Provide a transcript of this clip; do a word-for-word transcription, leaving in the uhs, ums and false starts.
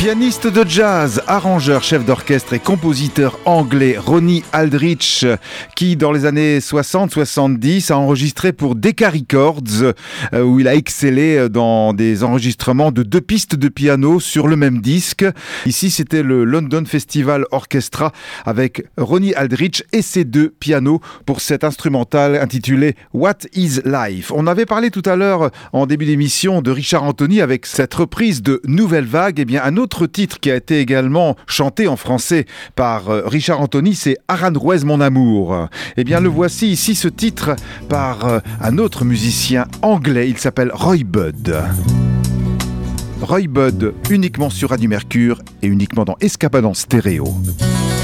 Pianiste de jazz, arrangeur, chef d'orchestre et compositeur anglais Ronnie Aldrich, qui dans les années soixante soixante-dix a enregistré pour Decca Records, où il a excellé dans des enregistrements de deux pistes de piano sur le même disque. Ici, c'était le London Festival Orchestra avec Ronnie Aldrich et ses deux pianos pour cet instrumental intitulé What is Life. On avait parlé tout à l'heure en début d'émission de Richard Anthony avec cette reprise de Nouvelle Vague. Eh bien, un autre titre qui a été également chanté en français par Richard Anthony, c'est Aranjuez mon amour. Eh bien, le voici ici, ce titre, par un autre musicien anglais. Il s'appelle Roy Budd. Roy Budd, uniquement sur Radio Mercure et uniquement dans Escapade en stéréo.